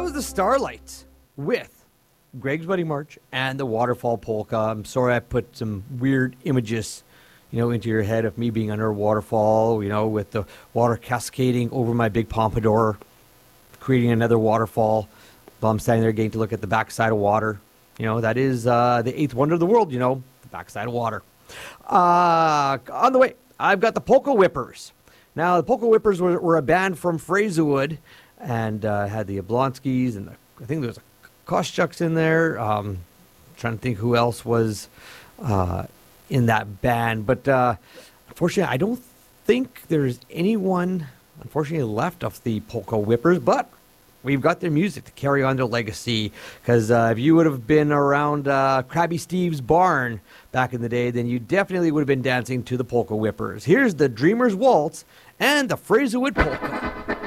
was the Starlights with Greg's Buddy March and the Waterfall Polka. I'm sorry I put some weird images, into your head of me being under a waterfall, with the water cascading over my big pompadour, creating another waterfall while I'm standing there getting to look at the backside of water. That is the eighth wonder of the world, the backside of water. On the way, I've got the Polka Whippers. Now, the Polka Whippers were a band from Fraserwood and had the Oblonskis and I think there was a Koschuk's in there. Trying to think who else was in that band. But unfortunately, I don't think there's anyone, unfortunately, left of the Polka Whippers. But we've got their music to carry on their legacy. Because if you would have been around Krabby Steve's barn back in the day, then you definitely would have been dancing to the Polka Whippers. Here's the Dreamer's Waltz and the Fraserwood Polka.